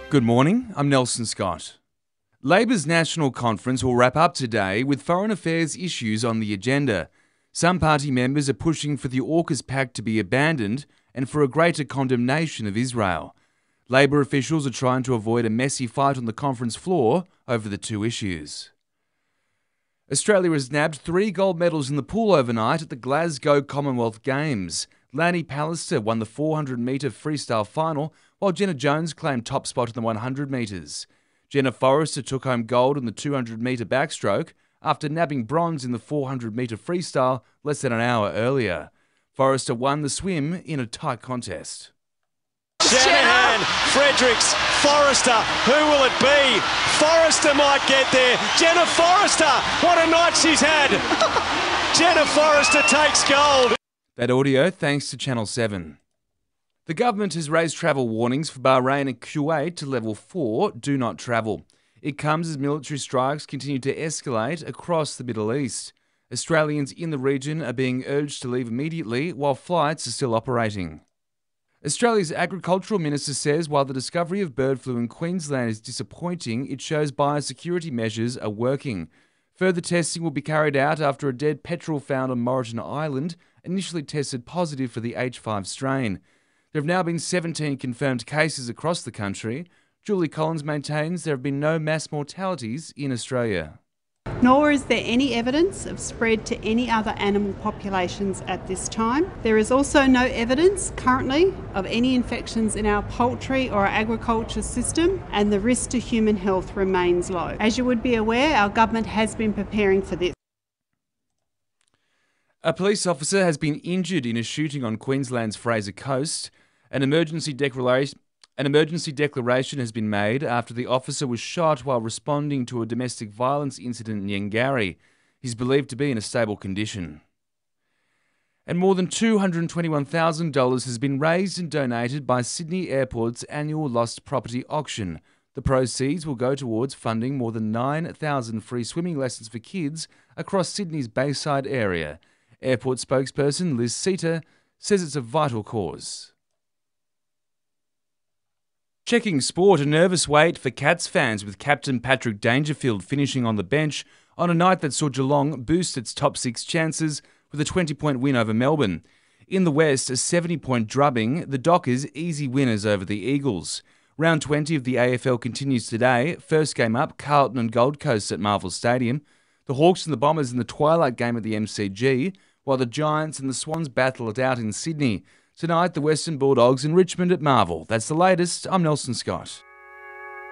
Good morning, I'm Nelson Scott. Labor's National Conference will wrap up today with foreign affairs issues on the agenda. Some party members are pushing for the AUKUS Pact to be abandoned and for a greater condemnation of Israel. Labor officials are trying to avoid a messy fight on the conference floor over the two issues. Australia has nabbed 3 gold medals in the pool overnight at the Glasgow Commonwealth Games. Lanny Pallister won the 400-metre freestyle final, while Jenna Jones claimed top spot in the 100 metres. Jenna Forrester took home gold in the 200-metre backstroke after nabbing bronze in the 400-metre freestyle less than an hour earlier. Forrester won the swim in a tight contest. Shanahan, Fredericks, Forrester, who will it be? Forrester might get there. Jenna Forrester, what a night she's had. Jenna Forrester takes gold. That audio thanks to Channel 7. The government has raised travel warnings for Bahrain and Kuwait to level 4, do not travel. It comes as military strikes continue to escalate across the Middle East. Australians in the region are being urged to leave immediately while flights are still operating. Australia's Agricultural Minister says while the discovery of bird flu in Queensland is disappointing, it shows biosecurity measures are working. Further testing will be carried out after a dead petrel found on Moreton Island initially tested positive for the H5 strain. There have now been 17 confirmed cases across the country. Julie Collins maintains there have been no mass mortalities in Australia. Nor is there any evidence of spread to any other animal populations at this time. There is also no evidence currently of any infections in our poultry or our agriculture system, and the risk to human health remains low. As you would be aware, our government has been preparing for this. A police officer has been injured in a shooting on Queensland's Fraser Coast. An emergency declaration has been made after the officer was shot while responding to a domestic violence incident in Yangari. He's believed to be in a stable condition. And more than $221,000 has been raised and donated by Sydney Airport's annual lost property auction. The proceeds will go towards funding more than 9,000 free swimming lessons for kids across Sydney's Bayside area. Airport spokesperson Liz Seater says it's a vital cause. Checking sport, a nervous wait for Cats fans with captain Patrick Dangerfield finishing on the bench on a night that saw Geelong boost its top 6 chances with a 20-point win over Melbourne. In the West, a 70-point drubbing, the Dockers easy winners over the Eagles. Round 20 of the AFL continues today. First game up, Carlton and Gold Coast at Marvel Stadium. The Hawks and the Bombers in the twilight game at the MCG, while the Giants and the Swans battle it out in Sydney. Tonight, the Western Bulldogs in Richmond at Marvel. That's the latest. I'm Nelson Scott.